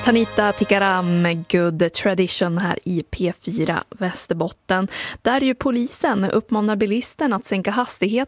Tanita Tikaram med Good Tradition här i P4 Västerbotten. Där ju polisen uppmanar bilisten att sänka hastigheten